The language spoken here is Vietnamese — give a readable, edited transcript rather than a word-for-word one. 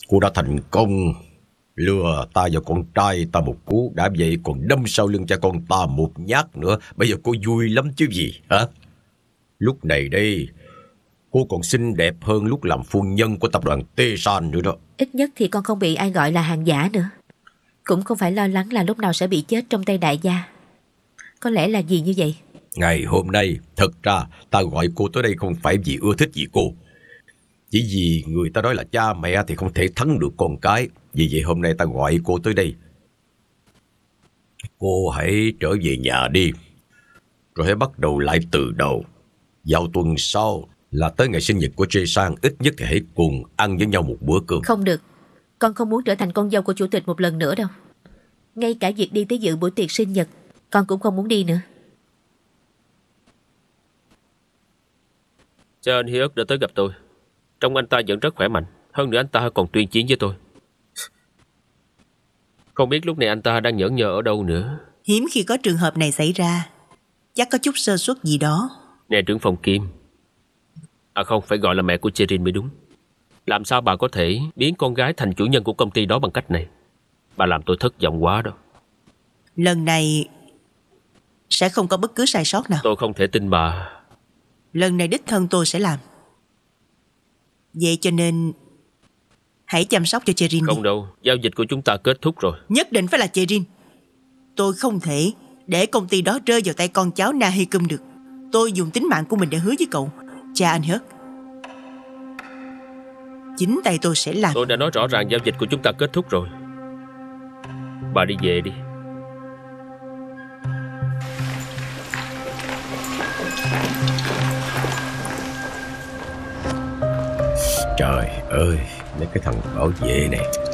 Cô đã thành công lừa ta và con trai ta một cú, đã vậy còn đâm sau lưng cha con ta một nhát nữa. Bây giờ cô vui lắm chứ gì hả? Lúc này đây cô còn xinh đẹp hơn lúc làm phu nhân của tập đoàn Tesan nữa đó. Ít nhất thì con không bị ai gọi là hàng giả nữa. Cũng không phải lo lắng là lúc nào sẽ bị chết trong tay đại gia. Có lẽ là gì như vậy? Ngày hôm nay, thật ra ta gọi cô tới đây không phải vì ưa thích gì cô. Chỉ vì người ta nói là cha mẹ thì không thể thắng được con cái. Vì vậy hôm nay ta gọi cô tới đây. Cô hãy trở về nhà đi, rồi hãy bắt đầu lại từ đầu. Vào tuần sau là tới ngày sinh nhật của Jae-sang, ít nhất thì hãy cùng ăn với nhau một bữa cơm. Không được. Con không muốn trở thành con dâu của chủ tịch một lần nữa đâu. Ngay cả việc đi tới dự buổi tiệc sinh nhật con cũng không muốn đi nữa. Cha anh Hyuk đã tới gặp tôi. Trông anh ta vẫn rất khỏe mạnh. Hơn nữa anh ta còn tuyên chiến với tôi. Không biết lúc này anh ta đang nhẫn nhơ ở đâu nữa. Hiếm khi có trường hợp này xảy ra. Chắc có chút sơ suất gì đó. Nè trưởng phòng Kim. À không, phải gọi là mẹ của Cherin mới đúng. Làm sao bà có thể biến con gái thành chủ nhân của công ty đó bằng cách này? Bà làm tôi thất vọng quá đó. Lần này sẽ không có bất cứ sai sót nào. Tôi không thể tin bà. Lần này đích thân tôi sẽ làm. Vậy cho nên hãy chăm sóc cho Cherin đi. Không đâu, giao dịch của chúng ta kết thúc rồi. Nhất định phải là Cherin. Tôi không thể để công ty đó rơi vào tay con cháu Na Hy Cum được. Tôi dùng tính mạng của mình để hứa với cậu, cha anh Hyuk. Chính tay tôi sẽ làm. Tôi đã nói rõ ràng giao dịch của chúng ta kết thúc rồi. Bà đi về đi. Trời ơi, mấy cái thằng bảo vệ này.